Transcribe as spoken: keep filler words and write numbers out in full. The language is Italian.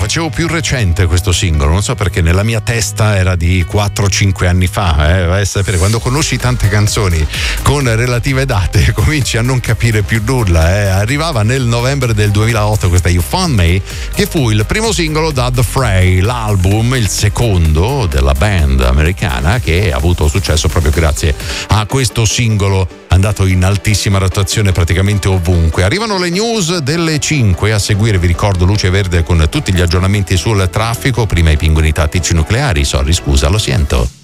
facevo più recente questo singolo, non so perché nella mia testa era di quattro cinque anni fa, eh. Vai a sapere, quando conosci tante canzoni con relative date cominci a non capire più nulla, eh. Arrivava nel novembre del duemilaotto questa You Found Me, che fu il primo singolo da The Fray, l'album, il secondo della band americana, che ha avuto successo proprio grazie a questo singolo andato in altissima rotazione praticamente ovunque. Arrivano le news delle cinque, a seguire vi ricordo luce verde con tutti gli aggiornamenti sul traffico, prima i pinguini tattici nucleari. Sorry, scusa, lo sento.